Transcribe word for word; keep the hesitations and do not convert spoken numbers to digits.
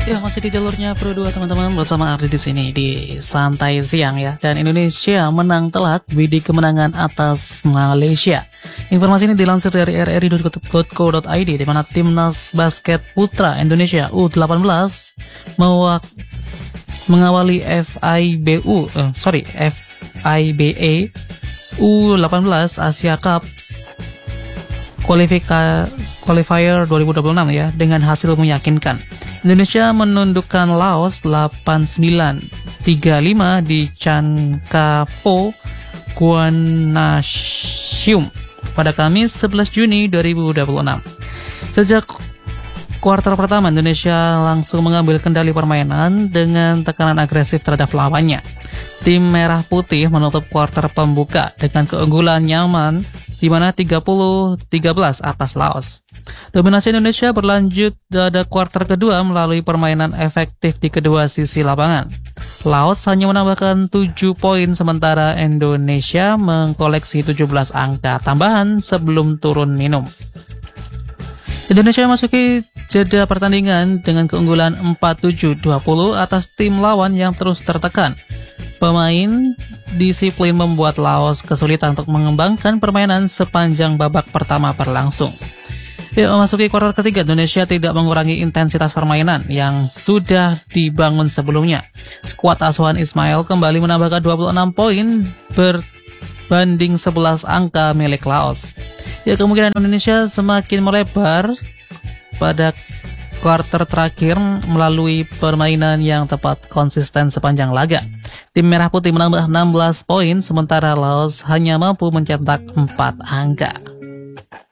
Ya, masih di jalurnya Pro dua teman-teman, bersama Ardi di sini di Santai Siang ya. Dan Indonesia menang telak di kemenangan atas Malaysia. Informasi ini dilansir dari r r i dot co dot i d, di mana timnas basket putra Indonesia U delapan belas mewak mengawali F I B U eh, sorry F I B A U delapan belas Asia Cup Kualifika, Qualifier dua ribu dua puluh enam ya, dengan hasil meyakinkan. Indonesia menundukkan Laos delapan sembilan tiga lima di Chankapo, Guangxi pada Kamis sebelas Juni dua ribu dua puluh enam. Sejak kuarter pertama, Indonesia langsung mengambil kendali permainan dengan tekanan agresif terhadap lawannya. Tim Merah Putih menutup kuarter pembuka dengan keunggulan nyaman di mana tiga puluh tiga belas atas Laos. Dominasi Indonesia berlanjut pada kuarter kedua melalui permainan efektif di kedua sisi lapangan. Laos hanya menambahkan tujuh poin, sementara Indonesia mengkoleksi tujuh belas angka tambahan sebelum turun minum. Indonesia memasuki jeda pertandingan dengan keunggulan empat tujuh dua puluh atas tim lawan yang terus tertekan. Pemain disiplin membuat Laos kesulitan untuk mengembangkan permainan sepanjang babak pertama berlangsung. Ya, memasuki kuarter ketiga, Indonesia tidak mengurangi intensitas permainan yang sudah dibangun sebelumnya. Skuad asuhan Ismail kembali menambahkan dua puluh enam poin berbanding sebelas angka milik Laos. Ya, kemungkinan Indonesia semakin melebar pada kuarter terakhir melalui permainan yang tepat konsisten sepanjang laga. Tim Merah Putih menambah enam belas poin, sementara Laos hanya mampu mencetak empat angka.